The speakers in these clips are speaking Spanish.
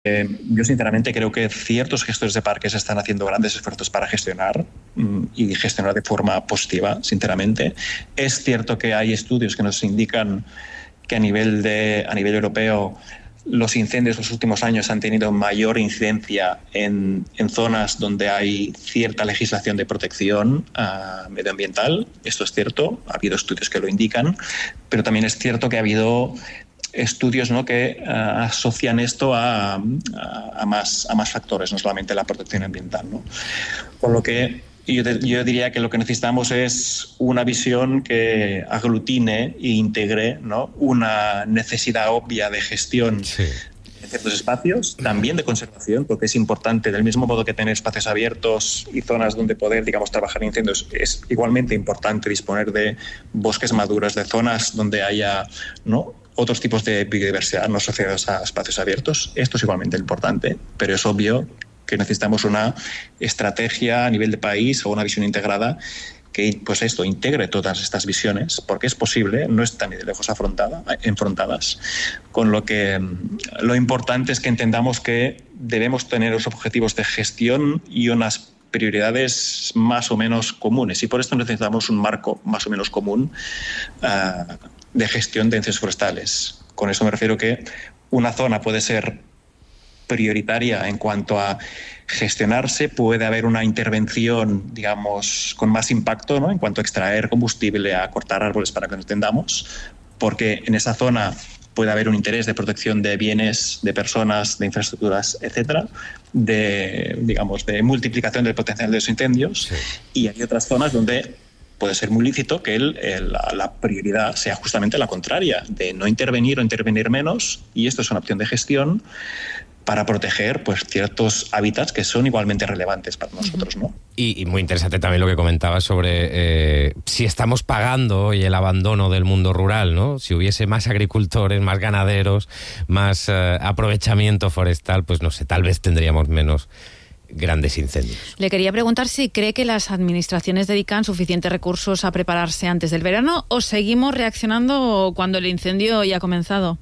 Yo sinceramente creo que ciertos gestores de parques están haciendo grandes esfuerzos para gestionar y gestionar de forma positiva, sinceramente. Es cierto que hay estudios que nos indican que a nivel europeo los incendios en los últimos años han tenido mayor incidencia en zonas donde hay cierta legislación de protección medioambiental. Esto es cierto, ha habido estudios que lo indican, pero también es cierto que ha habido estudios, ¿no?, que asocian esto a más factores, no solamente la protección ambiental, ¿no? Con lo que yo diría que lo que necesitamos es una visión que aglutine e integre, ¿no?, una necesidad obvia de gestión de ciertos espacios, también de conservación, porque es importante, del mismo modo que tener espacios abiertos y zonas donde poder, digamos, trabajar en incendios, es igualmente importante disponer de bosques maduros, de zonas donde haya, ¿no?, otros tipos de biodiversidad no asociados a espacios abiertos. Esto es igualmente importante, pero es obvio que necesitamos una estrategia a nivel de país o una visión integrada que, pues esto, integre todas estas visiones, porque es posible, no están ni de lejos enfrentadas, con lo que lo importante es que entendamos que debemos tener los objetivos de gestión y unas prioridades más o menos comunes, y por esto necesitamos un marco más o menos común de gestión de incendios forestales. Con eso me refiero que una zona puede ser prioritaria en cuanto a gestionarse, puede haber una intervención, digamos, con más impacto, ¿no?, en cuanto a extraer combustible, a cortar árboles, para que nos entendamos, porque en esa zona puede haber un interés de protección de bienes, de personas, de infraestructuras, etcétera, de multiplicación del potencial de los incendios. Sí. Y hay otras zonas donde puede ser muy lícito que la prioridad sea justamente la contraria, de no intervenir o intervenir menos, y esto es una opción de gestión para proteger, pues, ciertos hábitats que son igualmente relevantes para nosotros, ¿no? Y muy interesante también lo que comentabas sobre si estamos pagando hoy el abandono del mundo rural, ¿no? Si hubiese más agricultores, más ganaderos, más aprovechamiento forestal, pues no sé, tal vez tendríamos menos grandes incendios. Le quería preguntar si cree que las administraciones dedican suficientes recursos a prepararse antes del verano, o seguimos reaccionando cuando el incendio ya ha comenzado.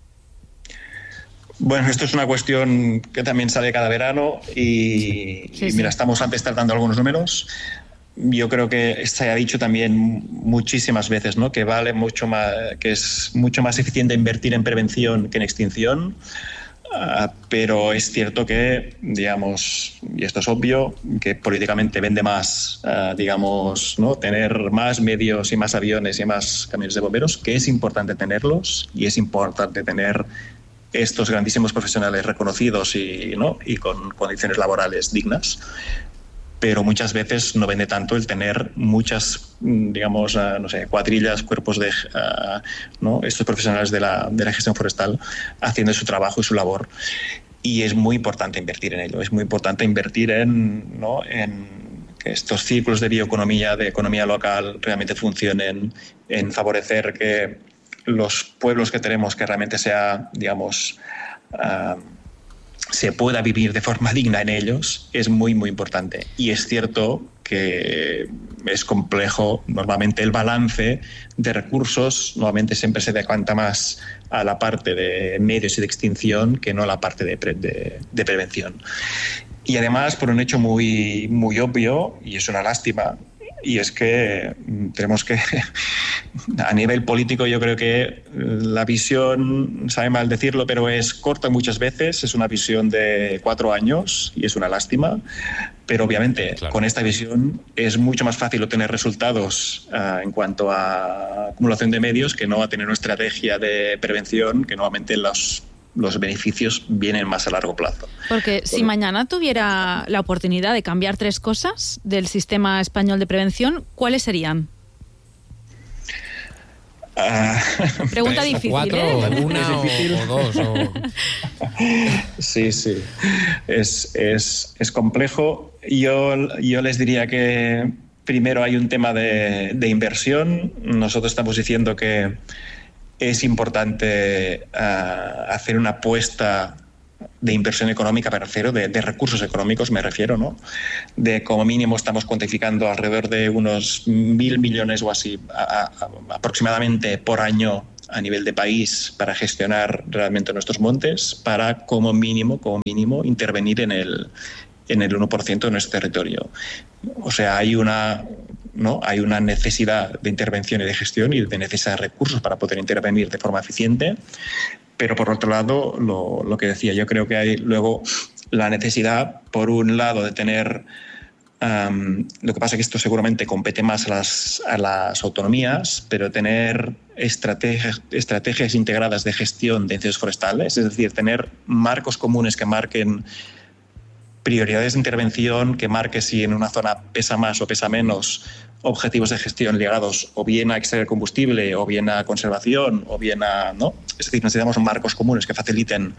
Bueno, esto es una cuestión que también sale cada verano y mira, estamos antes tratando algunos números. Yo creo que se ha dicho también muchísimas veces, ¿no?, que vale mucho más, que es mucho más eficiente invertir en prevención que en extinción. Pero es cierto que, digamos, y esto es obvio, que políticamente vende más, digamos, ¿no?, tener más medios y más aviones y más camiones de bomberos, que es importante tenerlos, y es importante tener estos grandísimos profesionales reconocidos y con condiciones laborales dignas. Pero muchas veces no vende tanto el tener muchas, digamos, cuadrillas, cuerpos de estos profesionales de la gestión forestal haciendo su trabajo y su labor. Y es muy importante invertir en ello, es muy importante invertir en que estos ciclos de bioeconomía, de economía local, realmente funcionen, en favorecer que los pueblos que tenemos, que realmente sea, digamos, se pueda vivir de forma digna en ellos, es muy, muy importante. Y es cierto que es complejo, normalmente el balance de recursos normalmente siempre se decanta más a la parte de medios y de extinción que no a la parte de prevención. Y además, por un hecho muy, muy obvio, y es una lástima, y es que tenemos que, a nivel político, yo creo que la visión, sabe mal decirlo, pero es corta muchas veces, es una visión de 4 años y es una lástima, pero obviamente claro, con esta visión es mucho más fácil obtener resultados en cuanto a acumulación de medios que no a tener una estrategia de prevención que normalmente los beneficios vienen más a largo plazo. Porque si mañana tuviera la oportunidad de cambiar 3 cosas del sistema español de prevención, ¿cuáles serían? Pregunta 3, difícil, 4, ¿eh? una o 2. Sí. Es complejo. Yo les diría que primero hay un tema de inversión. Nosotros estamos diciendo que es importante hacer una apuesta de inversión económica, me refiero, de recursos económicos, me refiero, ¿no? De como mínimo estamos cuantificando alrededor de unos 1.000 millones o así aproximadamente por año a nivel de país para gestionar realmente nuestros montes, para como mínimo intervenir en el 1% de nuestro territorio. O sea, hay una necesidad de intervención y de gestión y de necesidad de recursos para poder intervenir de forma eficiente, pero por otro lado, lo que decía, yo creo que hay luego la necesidad, por un lado, de tener... lo que pasa es que esto seguramente compete más a las autonomías, pero tener estrategias integradas de gestión de incendios forestales, es decir, tener marcos comunes que marquen prioridades de intervención, que marque si en una zona pesa más o pesa menos, objetivos de gestión ligados o bien a extraer combustible o bien a conservación o bien a... ¿no? Es decir, necesitamos marcos comunes que faciliten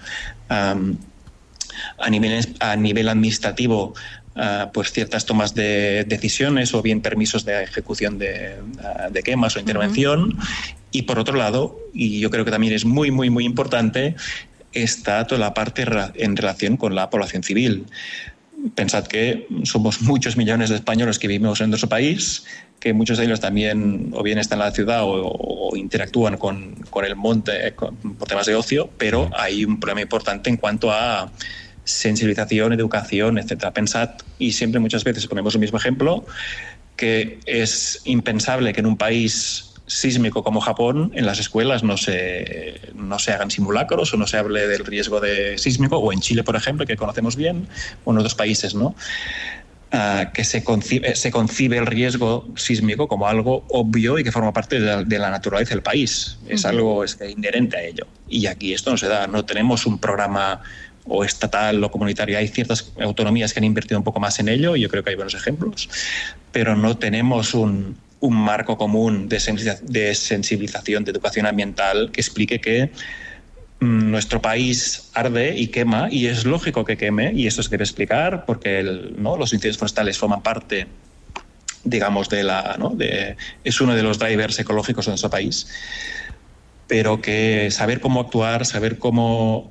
a nivel administrativo pues ciertas tomas de decisiones o bien permisos de ejecución de quemas o intervención. Y por otro lado, y yo creo que también es muy, muy, muy importante, está toda la parte en relación con la población civil. Pensad que somos muchos millones de españoles que vivimos en nuestro país, que muchos de ellos también o bien están en la ciudad o interactúan con el monte por temas de ocio, pero hay un problema importante en cuanto a sensibilización, educación, etcétera. Pensad, y siempre muchas veces ponemos el mismo ejemplo, que es impensable que en un país sísmico como Japón, en las escuelas no se hagan simulacros o no se hable del riesgo de sísmico, o en Chile, por ejemplo, que conocemos bien, o en otros países, ¿no? Que se concibe el riesgo sísmico como algo obvio y que forma parte de la naturaleza del país. Es algo inherente a ello. Y aquí esto no se da. No tenemos un programa o estatal o comunitario. Hay ciertas autonomías que han invertido un poco más en ello, y yo creo que hay buenos ejemplos, pero no tenemos un marco común de sensibilización, de educación ambiental que explique que nuestro país arde y quema, y es lógico que queme, y eso se debe explicar porque los incendios forestales forman parte, digamos, es uno de los drivers ecológicos de nuestro país, pero que saber cómo actuar, saber cómo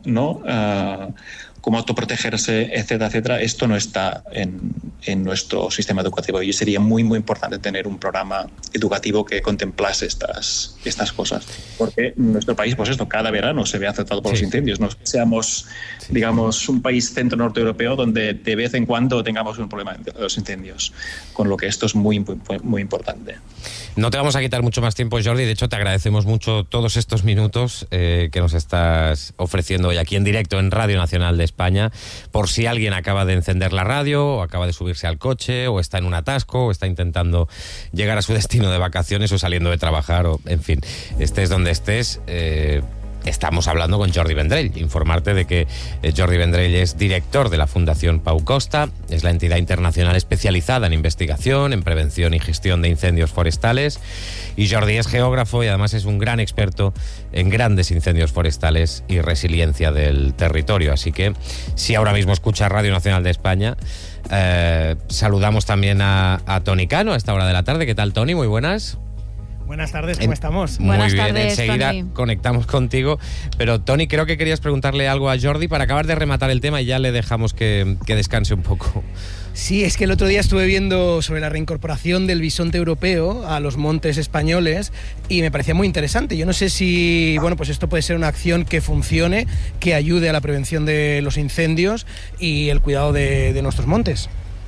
autoprotegerse, etcétera, etcétera, esto no está en nuestro sistema educativo, y sería muy, muy importante tener un programa educativo que contemplase estas cosas, porque nuestro país, pues esto, cada verano se ve afectado por los incendios. No es que seamos, digamos, un país centro-norte europeo donde de vez en cuando tengamos un problema de los incendios, con lo que esto es muy, muy, muy importante. No te vamos a quitar mucho más tiempo, Jordi. De hecho, te agradecemos mucho todos estos minutos que nos estás ofreciendo hoy aquí en directo en Radio Nacional de España. Por si alguien acaba de encender la radio, o acaba de subirse al coche, o está en un atasco, o está intentando llegar a su destino de vacaciones, o saliendo de trabajar, o en fin, estés donde estés, estamos hablando con Jordi Vendrell. Informarte de que Jordi Vendrell es director de la Fundación Pau Costa, es la entidad internacional especializada en investigación, en prevención y gestión de incendios forestales, y Jordi es geógrafo y además es un gran experto en grandes incendios forestales y resiliencia del territorio. Así que si ahora mismo escucha Radio Nacional de España, saludamos también a Toni Cano a esta hora de la tarde. ¿Qué tal, Toni? Muy buenas. Buenas tardes, ¿cómo estamos? Muy Buenas bien, tardes, enseguida Toni. conectamos contigo. Pero, Toni, creo que querías preguntarle algo a Jordi para acabar de rematar el tema y ya le dejamos que descanse un poco. Sí, es que el otro día estuve viendo sobre la reincorporación del bisonte europeo a los montes españoles y me parecía muy interesante. Yo no sé si, pues esto puede ser una acción que funcione, que ayude a la prevención de los incendios y el cuidado de nuestros montes.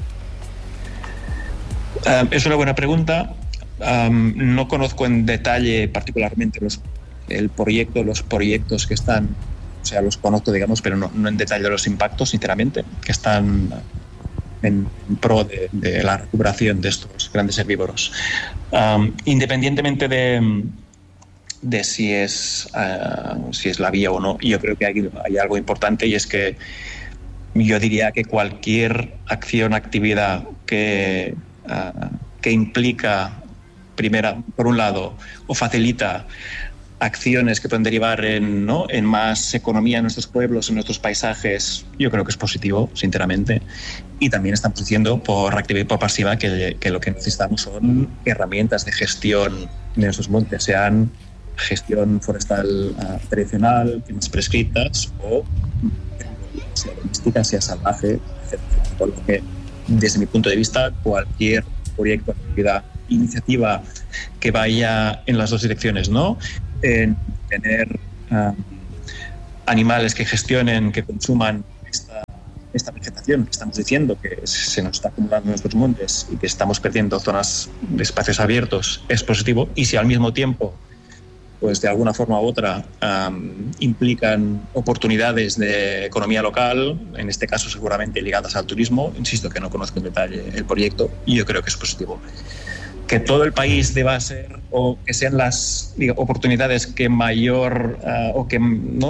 Es una buena pregunta. No conozco en detalle particularmente los proyectos que están, o sea, los conozco, digamos, pero no en detalle los impactos, sinceramente, que están en pro de la recuperación de estos grandes herbívoros. Independientemente de si es la vía o no, yo creo que hay algo importante, y es que yo diría que cualquier actividad que implica, por un lado, o facilita acciones que pueden derivar en más economía en nuestros pueblos, en nuestros paisajes, yo creo que es positivo, sinceramente. Y también estamos diciendo por activa y por pasiva que lo que necesitamos son herramientas de gestión de nuestros montes, sean gestión forestal tradicional, quemas prescritas, o sea doméstica, sea salvaje, etc. Por lo que, desde mi punto de vista, cualquier proyecto, actividad, iniciativa que vaya en las dos direcciones, ¿no? En tener animales que gestionen, que consuman esta vegetación que estamos diciendo que se nos está acumulando en nuestros montes y que estamos perdiendo zonas de espacios abiertos, es positivo. Y si al mismo tiempo, pues de alguna forma u otra, implican oportunidades de economía local, en este caso seguramente ligadas al turismo, insisto que no conozco en detalle el proyecto, y yo creo que es positivo. Que todo el país deba ser, o que sean las oportunidades que mayor o que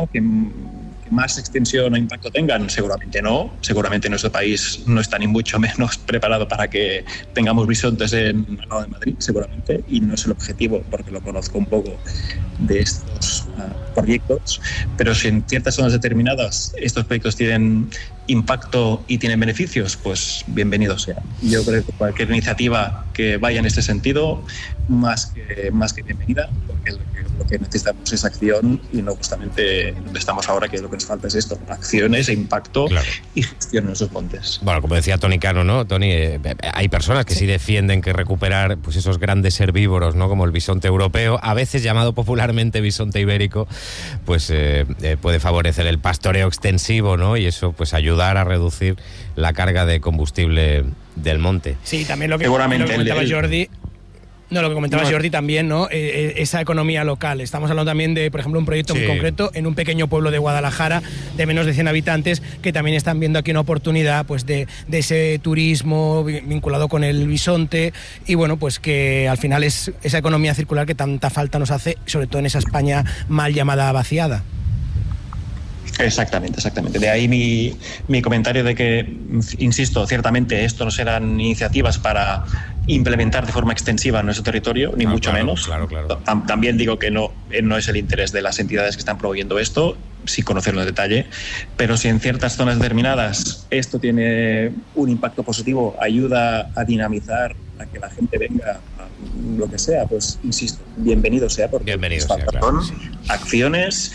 más extensión o impacto tengan, seguramente no. Seguramente nuestro país no está ni mucho menos preparado para que tengamos bisontes en el lado de Madrid, seguramente, y no es el objetivo, porque lo conozco un poco de estos proyectos. Pero si en ciertas zonas determinadas estos proyectos tienen impacto y tienen beneficios, pues bienvenido sea. Yo creo que cualquier iniciativa que vaya en este sentido, más que bienvenida, porque lo que necesitamos es acción y no justamente donde estamos ahora, que lo que nos falta es esto, acciones e impacto, claro, y gestión en esos montes. Bueno, como decía Toni Cano, ¿no? Toni, hay personas que sí defienden que recuperar pues esos grandes herbívoros, ¿no? Como el bisonte europeo, a veces llamado popularmente bisonte ibérico, pues puede favorecer el pastoreo extensivo, ¿no? Y eso pues ayudar a reducir la carga de combustible del monte. Sí, también lo que comentaba Jordi. No, lo que comentabas, Jordi, también, ¿no? Esa economía local. Estamos hablando también de, por ejemplo, un proyecto muy concreto en un pequeño pueblo de Guadalajara de menos de 100 habitantes que también están viendo aquí una oportunidad pues de ese turismo vinculado con el bisonte y bueno, pues que al final es esa economía circular que tanta falta nos hace, sobre todo en esa España mal llamada vaciada. Exactamente. De ahí mi comentario de que, insisto, ciertamente esto no serán iniciativas para implementar de forma extensiva en nuestro territorio, ni mucho menos. Claro. También digo que no es el interés de las entidades que están promoviendo esto, sin conocerlo en detalle, pero si en ciertas zonas determinadas esto tiene un impacto positivo, ayuda a dinamizar, a que la gente venga, a lo que sea, pues insisto, bienvenido sea, porque son acciones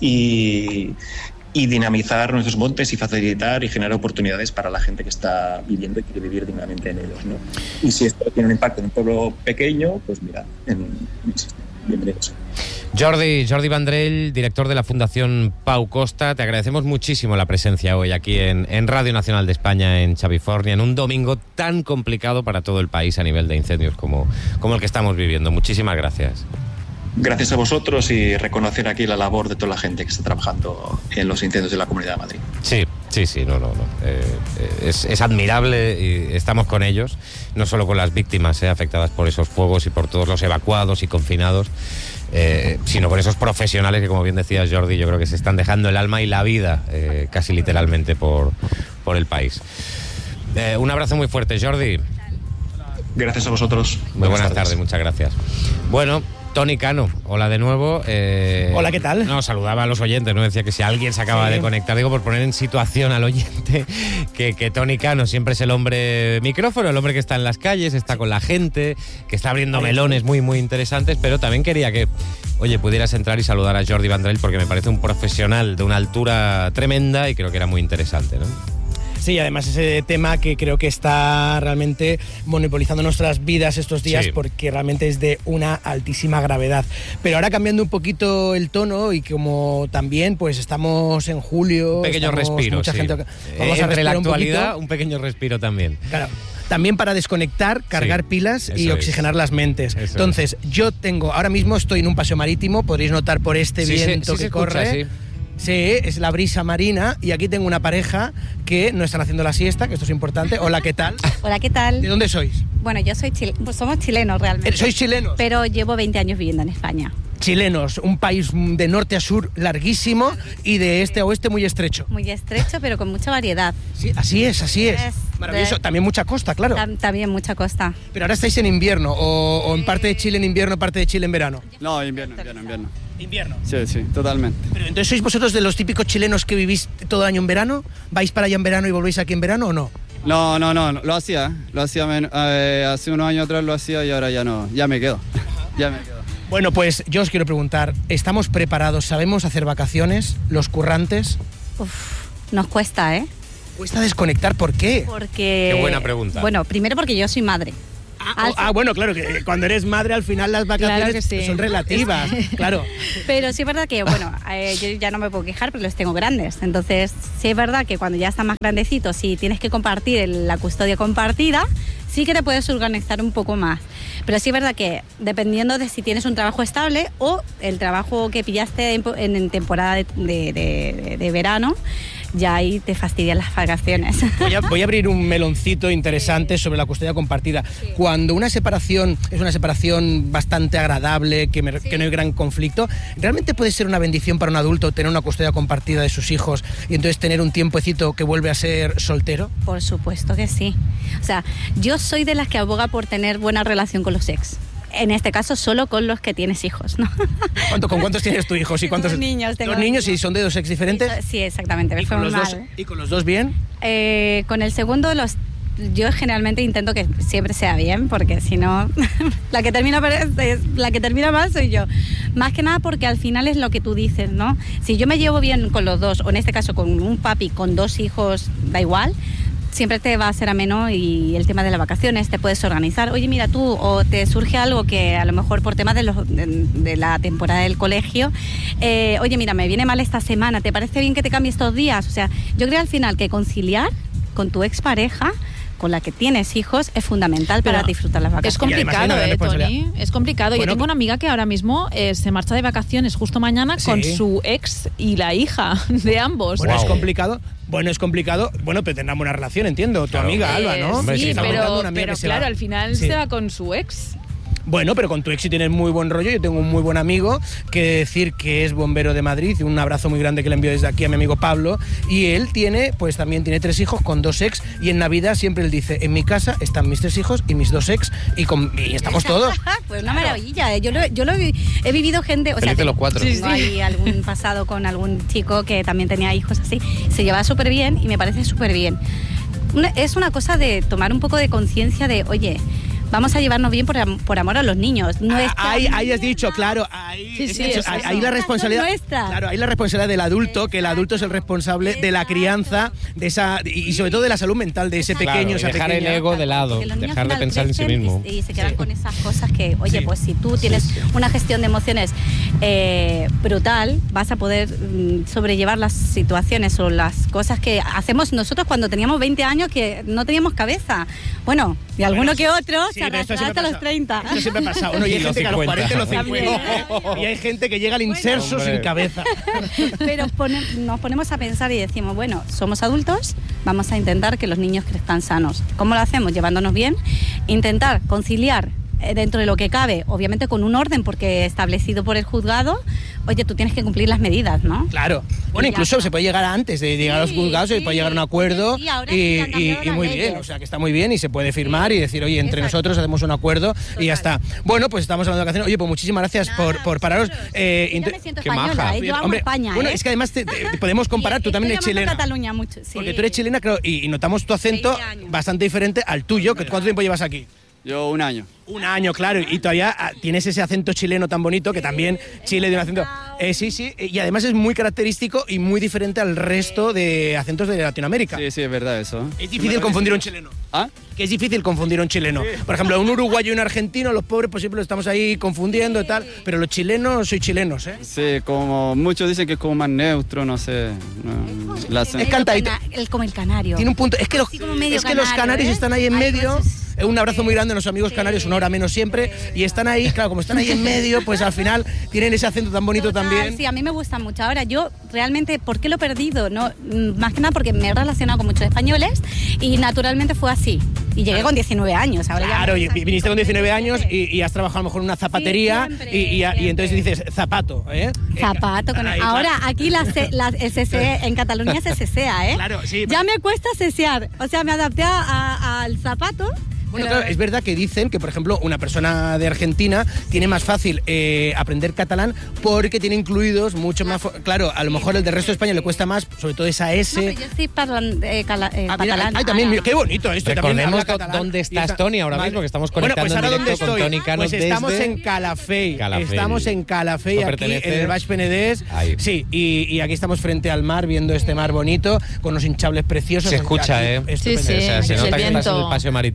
y dinamizar nuestros montes y facilitar y generar oportunidades para la gente que está viviendo y quiere vivir dignamente en ellos, ¿no? Y si esto tiene un impacto en un pueblo pequeño, pues mira, bienvenidos. Jordi Vendrell, director de la Fundación Pau Costa, te agradecemos muchísimo la presencia hoy aquí en Radio Nacional de España, en Xavifornia, en un domingo tan complicado para todo el país a nivel de incendios como el que estamos viviendo. Muchísimas gracias. Gracias a vosotros y reconocer aquí la labor de toda la gente que está trabajando en los incendios de la Comunidad de Madrid. Sí, no. Es admirable y estamos con ellos, no solo con las víctimas afectadas por esos fuegos y por todos los evacuados y confinados, sino con esos profesionales que, como bien decías, Jordi, yo creo que se están dejando el alma y la vida casi literalmente por el país. Un abrazo muy fuerte, Jordi. Gracias a vosotros. Muy buenas tardes, muchas gracias. Bueno, Toni Cano, hola de nuevo. Hola, ¿qué tal? No, saludaba a los oyentes, no decía que si alguien se acaba de conectar, digo por poner en situación al oyente que Toni Cano siempre es el hombre micrófono, el hombre que está en las calles, está con la gente, que está abriendo melones muy, muy interesantes, pero también quería que, pudieras entrar y saludar a Jordi Vendrell porque me parece un profesional de una altura tremenda y creo que era muy interesante, ¿no? Sí, además ese tema que creo que está realmente monopolizando nuestras vidas estos días, porque realmente es de una altísima gravedad. Pero ahora cambiando un poquito el tono y como también pues estamos en julio... Un pequeño respiro, mucha gente, vamos entre la actualidad, un pequeño respiro también. Claro. También para desconectar, cargar pilas y oxigenar las mentes. Entonces, yo ahora mismo estoy en un paseo marítimo, podréis notar por este viento que corre. Sí, es la brisa marina y aquí tengo una pareja que no están haciendo la siesta, que esto es importante. Hola, ¿qué tal? Hola, ¿qué tal? ¿De dónde sois? Bueno, yo soy somos chilenos realmente. ¿Sois chilenos? Pero llevo 20 años viviendo en España. Chilenos, un país de norte a sur larguísimo y de este a oeste muy estrecho. Muy estrecho, pero con mucha variedad. Sí, así es. Maravilloso. También mucha costa, claro. También mucha costa. Pero ahora estáis en invierno, o en parte de Chile en invierno, parte de Chile en verano. No, invierno. ¿Invierno? Sí, totalmente. Pero entonces, ¿sois vosotros de los típicos chilenos que vivís todo el año en verano? ¿Vais para allá en verano y volvéis aquí en verano o no? No, lo hacía hace unos años atrás lo hacía y ahora ya no, ya me quedo. Bueno, pues yo os quiero preguntar, ¿estamos preparados? ¿Sabemos hacer vacaciones, los currantes? Nos cuesta, ¿Cuesta desconectar? ¿Por qué? Porque... Qué buena pregunta. Bueno, primero porque yo soy madre. Bueno, claro, que cuando eres madre al final las vacaciones Claro que sí. son relativas, claro. Pero sí es verdad que, bueno, yo ya no me puedo quejar porque los tengo grandes. Entonces, sí es verdad que cuando ya están más grandecitos, si tienes que compartir la custodia compartida, sí que te puedes organizar un poco más. Pero sí es verdad que dependiendo de si tienes un trabajo estable o el trabajo que pillaste en temporada de verano, ya ahí te fastidian las vacaciones. Voy a abrir un meloncito interesante sobre la custodia compartida. Cuando una separación es una separación bastante agradable, que no hay gran conflicto, ¿realmente puede ser una bendición para un adulto tener una custodia compartida de sus hijos y entonces tener un tiempecito que vuelve a ser soltero? Por supuesto que sí. O sea, yo soy de las que aboga por tener buena relación con los ex. En este caso, solo con los que tienes hijos, ¿no? ¿Con cuántos tienes tus hijos? ¿Y cuántos? Dos niños. ¿Dos niños y son de dos ex diferentes? Sí, exactamente. ¿Y con los dos bien? Con el segundo, yo generalmente intento que siempre sea bien, porque si no, la que termina mal soy yo. Más que nada porque al final es lo que tú dices, ¿no? Si yo me llevo bien con los dos, o en este caso con un papi con dos hijos, da igual, siempre te va a ser ameno, y el tema de las vacaciones te puedes organizar. Oye, mira tú, o te surge algo que a lo mejor por temas de la temporada del colegio, oye, mira, me viene mal esta semana, ¿te parece bien que te cambie estos días? O sea, yo creo al final que conciliar con tu expareja, con la que tienes hijos, es fundamental para disfrutar las vacaciones. Es complicado, Toni. Es complicado. Bueno, yo tengo una amiga que ahora mismo se marcha de vacaciones justo mañana con su ex y la hija de ambos. Bueno, es complicado. Bueno, pero tendrán buena relación, entiendo. Tu amiga, Alba, ¿no? Sí, pero claro, al final se va con su ex. Bueno, pero con tu ex sí tienes muy buen rollo. Yo tengo un muy buen amigo, que decir que es bombero de Madrid, y un abrazo muy grande que le envío desde aquí a mi amigo Pablo, y él también tiene 3 hijos con 2 ex, y en Navidad siempre él dice, en mi casa están mis 3 hijos y mis 2 ex, y estamos todos. Pues una maravilla, yo he vivido gente, o sea, los 4. Tengo ahí algún pasado con algún chico que también tenía hijos así, se llevaba súper bien y me parece súper bien. Es una cosa de tomar un poco de conciencia de, oye, vamos a llevarnos bien por amor a los niños. Ahí has dicho, claro, ahí la responsabilidad nuestra. Claro, ahí la responsabilidad del adulto, que el adulto es el responsable de la crianza, de esa, y sobre todo de la salud mental de ese pequeño, esa dejar pequeña. el ego de lado, dejar de pensar en sí mismo. Y se quedan con esas cosas que, oye, pues si tú tienes una gestión de emociones brutal, vas a poder sobrellevar las situaciones o las cosas que hacemos nosotros cuando teníamos 20 años, que no teníamos cabeza. Bueno, y alguno que otro se arrastra hasta los 30. Esto siempre ha pasado. Y hay gente que a los 40 y los 50. Y hay gente que llega al inserso sin cabeza. Pero nos ponemos a pensar y decimos, bueno, somos adultos, vamos a intentar que los niños crezcan sanos. ¿Cómo lo hacemos? Llevándonos bien, intentar conciliar dentro de lo que cabe, obviamente con un orden, porque establecido por el juzgado, oye, tú tienes que cumplir las medidas, ¿no? Claro. Bueno, incluso se puede llegar antes de llegar a los juzgados, se puede llegar a un acuerdo, y muy bien, o sea, que está muy bien, y se puede firmar y decir, oye, entre nosotros hacemos un acuerdo y ya está. Bueno, pues estamos hablando de vacaciones. Oye, pues muchísimas gracias por pararos. Yo me siento española, yo amo España, Bueno, es que además te podemos comparar, tú también eres chilena. Cataluña mucho, sí. Porque tú eres chilena, creo, y notamos tu acento bastante diferente al tuyo. ¿Cuánto tiempo llevas aquí? Yo 1 año. 1 año, claro, y todavía tienes ese acento chileno tan bonito, que también Chile tiene un acento... sí, y además es muy característico y muy diferente al resto de acentos de Latinoamérica. Sí, es verdad eso. Es difícil confundir a un chileno. ¿Ah? Que es difícil confundir a un chileno. Por ejemplo, un uruguayo y un argentino, los pobres pues siempre lo estamos ahí confundiendo y tal, pero los chilenos soy chilenos, ¿eh? Sí, como muchos dicen que es como más neutro, no sé. Es cantadito. Como el canario. Tiene un punto. Es que los canarios están ahí en medio. Un abrazo muy grande a los amigos canarios, 1 hora menos siempre, y están ahí, claro, como están ahí en medio, pues al final tienen ese acento tan bonito también. Sí, a mí me gusta mucho. Ahora, yo realmente, ¿por qué lo he perdido? No, más que nada porque me he relacionado con muchos españoles y naturalmente fue así. Y llegué con 19 años. Ahora claro, y viniste con 19 años y has trabajado a lo mejor en una zapatería, y entonces dices zapato, ¿eh? Zapato. Ahora, aquí el CC en Cataluña se cesea, ¿eh? Claro, sí. Ya me cuesta cesear. O sea, me adapté al zapato. Bueno, claro, es verdad que dicen que, por ejemplo, una persona de Argentina tiene más fácil aprender catalán porque tiene incluidos mucho más... Claro, a lo mejor el del resto de España le cuesta más, sobre todo esa S. No, pero yo estoy catalán. Ay, también, qué bonito esto. Recordemos dónde estás, Toni, ahora mismo, que estamos conectando en directo con Toni Cano. Pues estamos en Calafell. Estamos en Calafell, aquí en el Baix Penedès. Sí, y aquí estamos frente al mar, viendo este mar bonito, con unos hinchables preciosos. Se escucha, ¿eh? Sí, se nota que estás en el paseo marítimo, ¿eh?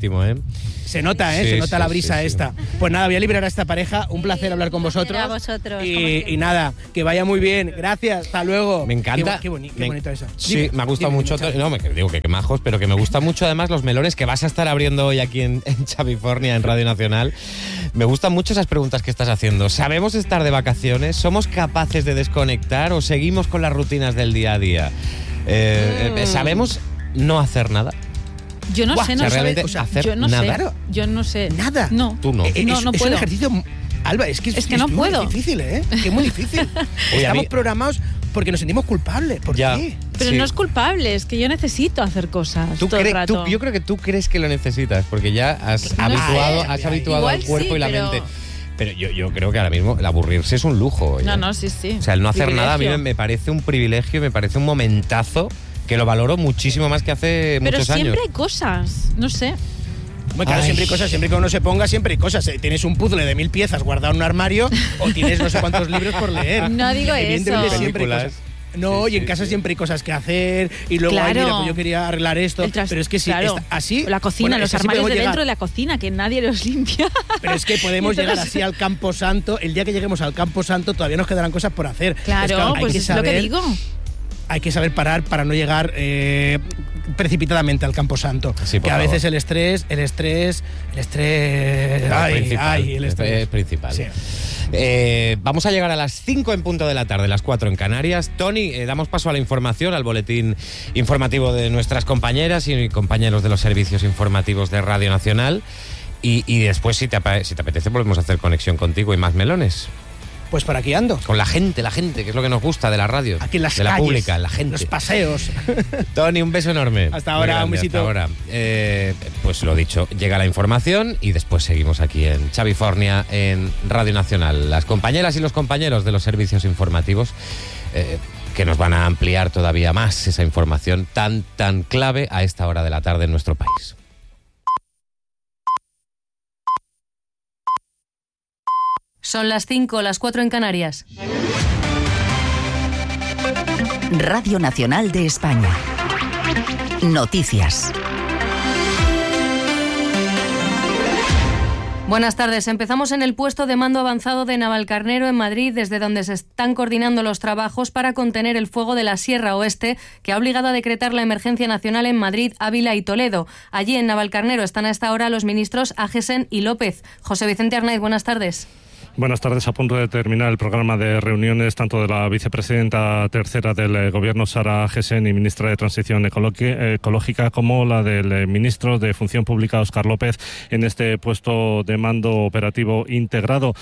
Se nota, Sí, se nota sí, la brisa sí. esta. Pues nada, voy a liberar a esta pareja. Un placer hablar con vosotros. A vosotros. Y nada, que vaya muy bien. Gracias, hasta luego. Me encanta. Qué bonito eso. Sí, Dime, me ha gustado dime, mucho. Xavi. No, digo que majos, pero que me gustan mucho además los melones que vas a estar abriendo hoy aquí en Chavifornia, en Radio Nacional. Me gustan mucho esas preguntas que estás haciendo. ¿Sabemos estar de vacaciones? ¿Somos capaces de desconectar o seguimos con las rutinas del día a día? ¿Sabemos no hacer nada? Yo no Buah, sé, o sea, no realmente sé. hacer Yo no nada. sé. Yo no sé. Nada. No. Tú no. No, no es puedo. un ejercicio... Alba, es que no puedo. muy difícil, ¿eh? Que es muy difícil. Oye, Estamos programados porque nos sentimos culpables. ¿Por Ya. qué? Pero Sí. no es culpable, es que yo necesito hacer cosas todo el rato. Yo creo que tú crees que lo necesitas, porque ya has No habituado, sé. has habituado Igual al cuerpo sí, y la pero- mente. Pero yo creo que ahora mismo el aburrirse es un lujo. oye. No, sí. O sea, el no hacer nada a mí Privilegio. me parece un privilegio, me parece un momentazo que lo valoro muchísimo más que hace Pero muchos siempre años. hay cosas, no sé. Bueno, claro, Ay. siempre hay cosas, siempre que uno se ponga, siempre hay cosas. Tienes un puzzle de 1000 piezas guardado en un armario o tienes no sé cuántos libros por leer. No digo Evidentemente eso. siempre hay Películas. cosas. No, y en casa siempre hay cosas que hacer y luego, ay, Claro. mira, pues yo quería arreglar esto, pero es que sí, claro. así... La cocina, bueno, es los que así armarios podemos de llegar. dentro de la cocina, que nadie los limpia. Pero es que podemos Y entonces- llegar así al Campo Santo. El día que lleguemos al Campo Santo todavía nos quedarán cosas por hacer. Claro, hay pues que es lo que saber- digo. Hay que saber parar para no llegar precipitadamente al Campo Santo. Sí, por que a favor. veces el estrés... el estrés. Es principal. Sí. Vamos a llegar a las 5 en punto de la tarde, las 4 en Canarias. Tony, damos paso a la información, al boletín informativo de nuestras compañeras y compañeros de los servicios informativos de Radio Nacional. Y después, si te apetece, volvemos a hacer conexión contigo y más melones. Pues por aquí ando. Con la gente, que es lo que nos gusta de la radio. Aquí en las de la calles, pública, la gente. los paseos. Tony, un beso enorme. Hasta Muy ahora, grande, un besito. Hasta ahora. Pues lo dicho, llega la información y después seguimos aquí en Chavifornia, en Radio Nacional. Las compañeras y los compañeros de los servicios informativos que nos van a ampliar todavía más esa información tan clave a esta hora de la tarde en nuestro país. Son las 5, las 4 en Canarias. Radio Nacional de España. Noticias. Buenas tardes. Empezamos en el puesto de mando avanzado de Navalcarnero en Madrid, desde donde se están coordinando los trabajos para contener el fuego de la Sierra Oeste, que ha obligado a decretar la emergencia nacional en Madrid, Ávila y Toledo. Allí en Navalcarnero están a esta hora los ministros Agesen y López. José Vicente Arnaiz, buenas tardes. Buenas tardes. A punto de terminar el programa de reuniones tanto de la vicepresidenta tercera del Gobierno, Sara Agesen, y ministra de Transición Ecológica, como la del ministro de Función Pública, Óscar López, en este puesto de mando operativo integrado.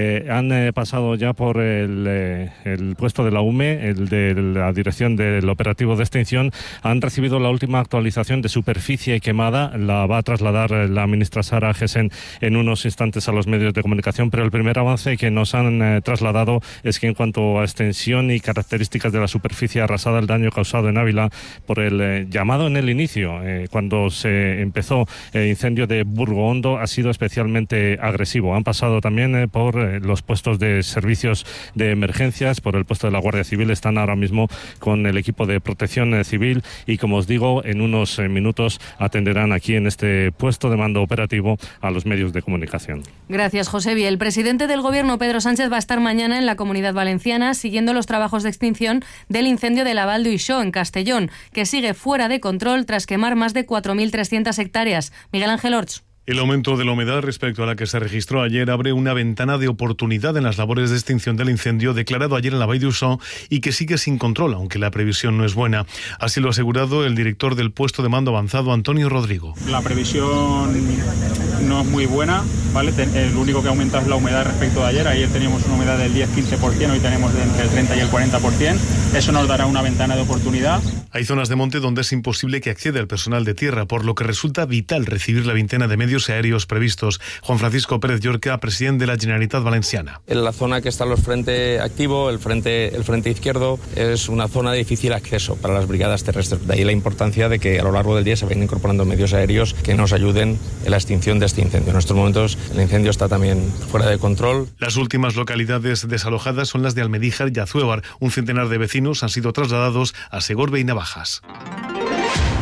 Han pasado ya por el puesto de la UME, el de la Dirección del Operativo de Extinción. Han recibido la última actualización de superficie quemada. La va a trasladar la ministra Sara Agesen en unos instantes a los medios de comunicación, pero el primer avance que nos han trasladado es que en cuanto a extensión y características de la superficie arrasada, el daño causado en Ávila por el llamado en el inicio, cuando se empezó el incendio de Burgo Hondo, ha sido especialmente agresivo. Han pasado también por los puestos de servicios de emergencias, por el puesto de la Guardia Civil. Están ahora mismo con el equipo de protección civil y, como os digo, en unos minutos atenderán aquí en este puesto de mando operativo a los medios de comunicación. Gracias, Josebi. El presidente del Gobierno, Pedro Sánchez, va a estar mañana en la Comunidad Valenciana siguiendo los trabajos de extinción del incendio de la Val d'Uixó, en Castellón, que sigue fuera de control tras quemar más de 4.300 hectáreas. Miguel Ángel Orts. El aumento de la humedad respecto a la que se registró ayer abre una ventana de oportunidad en las labores de extinción del incendio declarado ayer en la Vall d'Uixó y que sigue sin control, aunque la previsión no es buena. Así lo ha asegurado el director del puesto de mando avanzado, Antonio Rodrigo. La previsión no es muy buena, ¿vale? Lo único que aumenta es la humedad respecto de ayer. Ayer teníamos una humedad del 10-15%, hoy tenemos entre el 30 y el 40%. Eso nos dará una ventana de oportunidad. Hay zonas de monte donde es imposible que acceda el personal de tierra, por lo que resulta vital recibir la veintena de medios aéreos previstos. Juan Francisco Pérez Llorca, presidente de la Generalitat Valenciana. En la zona que está los frente activo, el frente izquierdo, es una zona de difícil acceso para las brigadas terrestres. De ahí la importancia de que a lo largo del día se vayan incorporando medios aéreos que nos ayuden en la extinción de este incendio. En estos momentos el incendio está también fuera de control. Las últimas localidades desalojadas son las de Almedíjar y Azuévar. Un centenar de vecinos han sido trasladados a Segorbe y Navajas.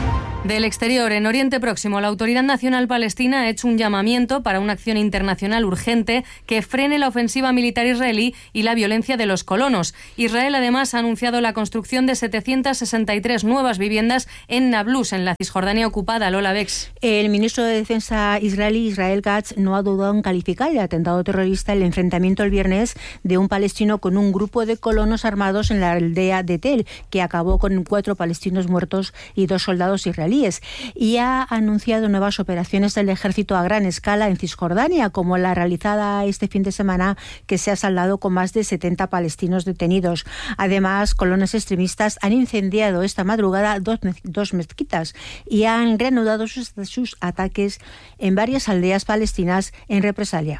Del exterior, en Oriente Próximo, la Autoridad Nacional Palestina ha hecho un llamamiento para una acción internacional urgente que frene la ofensiva militar israelí y la violencia de los colonos. Israel, además, ha anunciado la construcción de 763 nuevas viviendas en Nablus, en la Cisjordania ocupada. Lola Bex. El ministro de Defensa israelí, Israel Katz, no ha dudado en calificar el atentado terrorista el enfrentamiento el viernes de un palestino con un grupo de colonos armados en la aldea de Tel, que acabó con 4 palestinos muertos y 2 soldados israelíes. Y ha anunciado nuevas operaciones del ejército a gran escala en Cisjordania, como la realizada este fin de semana, que se ha saldado con más de 70 palestinos detenidos. Además, colonos extremistas han incendiado esta madrugada dos mezquitas y han reanudado sus ataques en varias aldeas palestinas en represalia.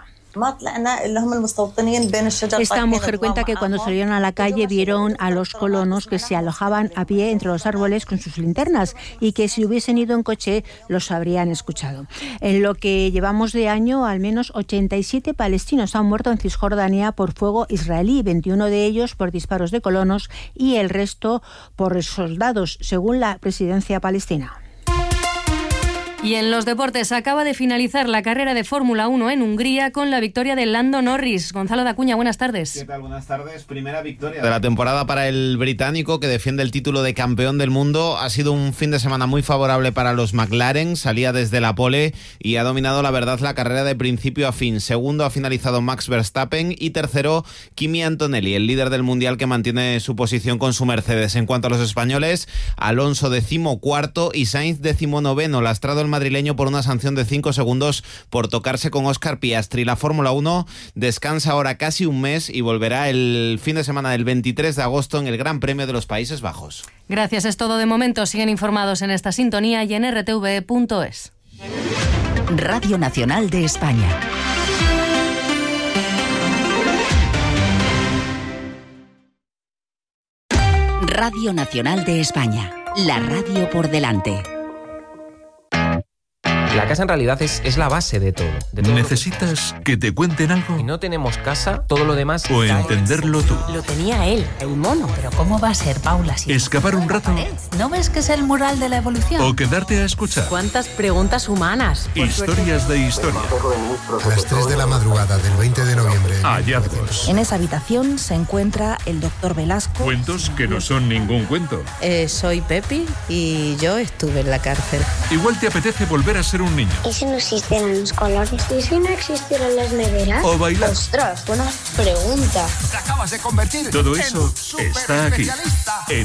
Esta mujer cuenta que cuando salieron a la calle vieron a los colonos que se alojaban a pie entre los árboles con sus linternas y que si hubiesen ido en coche los habrían escuchado. En lo que llevamos de año, al menos 87 palestinos han muerto en Cisjordania por fuego israelí, 21 de ellos por disparos de colonos y el resto por soldados, según la presidencia palestina. Y en los deportes, acaba de finalizar la carrera de Fórmula 1 en Hungría con la victoria de Lando Norris. Gonzalo Dacuña, buenas tardes. ¿Qué tal? Buenas tardes. Primera victoria de la temporada para el británico, que defiende el título de campeón del mundo. Ha sido un fin de semana muy favorable para los McLaren. Salía desde la pole y ha dominado, la verdad, la carrera de principio a fin. Segundo ha finalizado Max Verstappen y tercero Kimi Antonelli, el líder del mundial, que mantiene su posición con su Mercedes. En cuanto a los españoles, Alonso 14º y Sainz 19º, lastrado el madrileño por una sanción de 5 segundos por tocarse con Óscar Piastri. La Fórmula 1 descansa ahora casi un mes y volverá el fin de semana del 23 de agosto en el Gran Premio de los Países Bajos. Gracias, es todo de momento. Siguen informados en esta sintonía y en rtv.es. Radio Nacional de España. Radio Nacional de España. La radio por delante. La casa en realidad es la base de todo. ¿Necesitas que te cuenten algo? Si no tenemos casa, todo lo demás... O entenderlo tú. Lo tenía él, el mono. Pero ¿cómo va a ser, Paula? Si ¿escapar un rato? ¿No ves que es el mural de la evolución? ¿O quedarte a escuchar? ¿Cuántas preguntas humanas? Historias de historia. A las 3 de la madrugada del 20 de noviembre. Hallazgos. En esa habitación se encuentra el doctor Velasco. Cuentos que no son ningún cuento. Soy Pepi y yo estuve en la cárcel. Igual te apetece volver a ser un niño. ¿Y si no existieran los colores? ¿Y si no existieran las neveras? O bailar. ¡Ostras! Buena pregunta. Te acabas de convertir. Todo eso está aquí. En